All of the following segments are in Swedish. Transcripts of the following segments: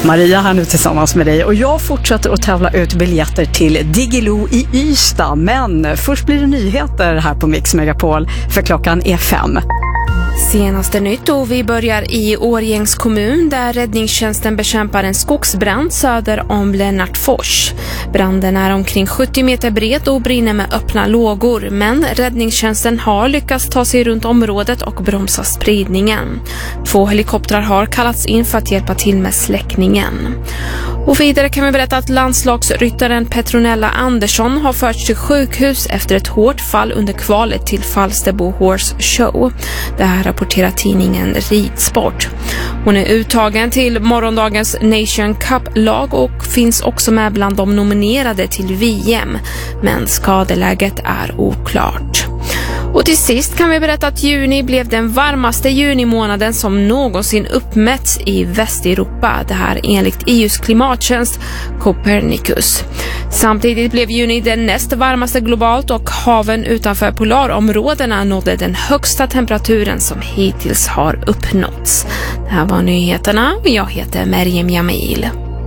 Maria här nu tillsammans med dig och jag fortsätter att tävla ut biljetter till Diggiloo i Ystad, men först blir det nyheter här på Mix Megapol för klockan är 5. Senaste nytt och vi börjar i Årjängs kommun där räddningstjänsten bekämpar en skogsbrand söder om Lennartfors. Branden är omkring 70 meter bred och brinner med öppna lågor, men räddningstjänsten har lyckats ta sig runt området och bromsa spridningen. 2 helikoptrar har kallats in för att hjälpa till med släckningen. Och vidare kan vi berätta att landslagsryttaren Petronella Andersson har förts till sjukhus efter ett hårt fall under kvalet till Falsterbo Horse Show. Det här rapporterar tidningen Ridsport. Hon är uttagen till morgondagens Nation Cup-lag och finns också med bland de nominerade till VM, men skadeläget är oklart. Och till sist kan vi berätta att juni blev den varmaste junimånaden som någonsin uppmätts i Västeuropa. Det här enligt EUs klimattjänst Copernicus. Samtidigt blev juni den näst varmaste globalt och haven utanför polarområdena nådde den högsta temperaturen som hittills har uppnåtts. Det här var nyheterna och jag heter Meriem Jamil.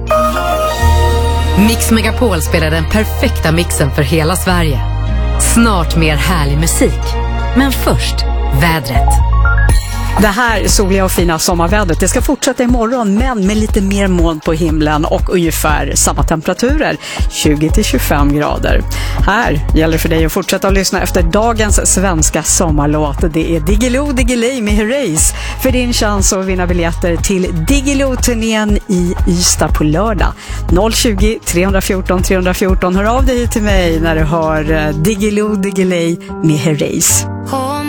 Mix Megapol spelar den perfekta mixen för hela Sverige. Snart mer härlig musik. Men först, vädret. Det här soliga och fina sommarvädret, det ska fortsätta imorgon men med lite mer moln på himlen och ungefär samma temperaturer, 20-25 grader. Här gäller för dig att fortsätta att lyssna efter dagens svenska sommarlåt. Det är Diggiloo Diggiley med Herreys för din chans att vinna biljetter till Diggiloo-turnén i Ystad på lördag. 020 314 314, hör av dig till mig när du hör Diggiloo Diggiley med Herreys.